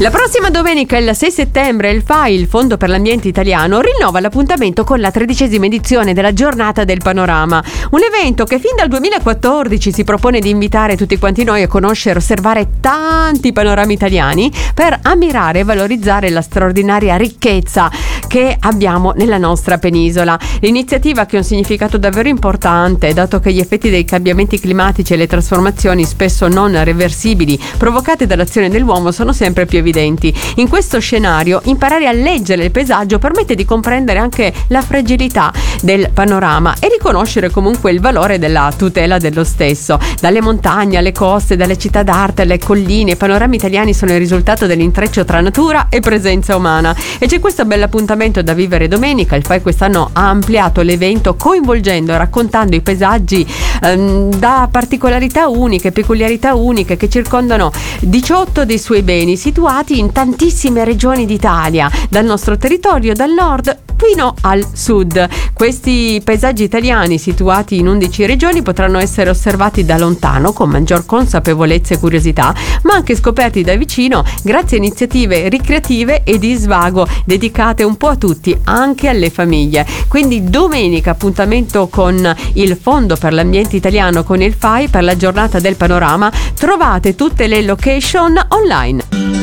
La prossima domenica, il 6 settembre, il FAI, il Fondo per l'Ambiente Italiano, rinnova l'appuntamento con la 13ª edizione della Giornata del Panorama. Un evento che fin dal 2014 si propone di invitare tutti quanti noi a conoscere e osservare tanti panorami italiani per ammirare e valorizzare la straordinaria ricchezza che abbiamo nella nostra penisola. L'iniziativa, che ha un significato davvero importante, dato che gli effetti dei cambiamenti climatici e le trasformazioni spesso non reversibili provocate dall'azione dell'uomo sono sempre più evidenti. In questo scenario, imparare a leggere il paesaggio permette di comprendere anche la fragilità del panorama e riconoscere comunque il valore della tutela dello stesso. Dalle montagne alle coste, dalle città d'arte alle colline, i panorami italiani sono il risultato dell'intreccio tra natura e presenza umana. E c'è questo bell'appuntamento da vivere domenica. Il FAI quest'anno ha ampliato l'evento, coinvolgendo e raccontando i paesaggi da particolarità uniche, peculiarità uniche, che circondano 18 dei suoi beni, situati in tantissime regioni d'Italia, dal nostro territorio, dal nord fino al sud. Questi paesaggi italiani, situati in 11 regioni, potranno essere osservati da lontano con maggior consapevolezza e curiosità, ma anche scoperti da vicino grazie a iniziative ricreative e di svago dedicate un po' a tutti, anche alle famiglie. Quindi domenica appuntamento con il Fondo per l'Ambiente Italiano, con il FAI, per la Giornata del Panorama. Trovate tutte le location online.